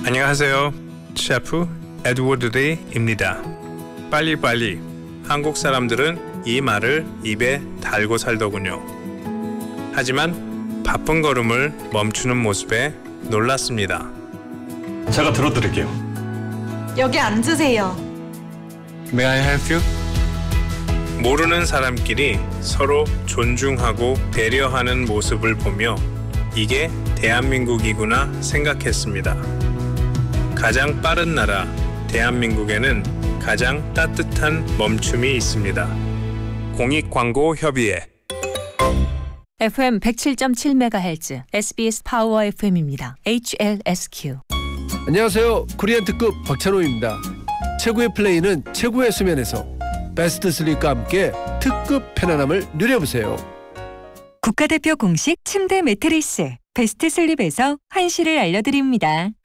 안녕하세요. 셰프 에드워드 데이입니다. 빨리빨리. 한국 사람들은 이 말을 입에 달고 살더군요. 하지만 바쁜 걸음을 멈추는 모습에 놀랐습니다. 제가 들어드릴게요. 여기 앉으세요. May I help you? 모르는 사람끼리 서로 존중하고 배려하는 모습을 보며 이게 대한민국이구나 생각했습니다. 가장 빠른 나라 대한민국에는 가장 따뜻한 멈춤이 있습니다. 공익광고협의회 FM 107.7MHz SBS 파워 FM입니다. HLSQ. 안녕하세요. 코리안 특급 박찬호입니다. 최고의 플레이는 최고의 수면에서 베스트 슬립과 함께 특급 편안함을 누려보세요. 국가대표 공식 침대 매트리스 베스트 슬립에서 환시를 알려드립니다.